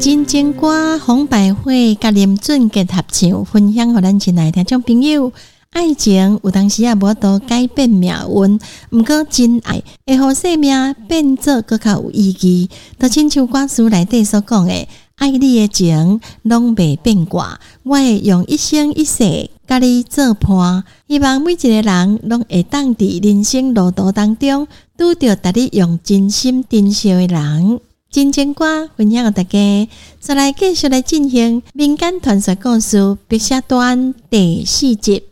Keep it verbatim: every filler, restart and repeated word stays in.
真情歌红百惠甲林准结合唱，分享给咱亲爱的听众朋友。爱情有当时也无多改变命运，毋过真爱会互生命变做更较有意义。就亲像歌词内底所讲的，爱你的情拢袂变卦，我会用一生一世甲你做伴。希望每一个人拢会当伫人生路途当中拄着达你用真心珍惜的人。真情歌分享给大家，再来继续来进行民间传说故事《白蛇传》第四集。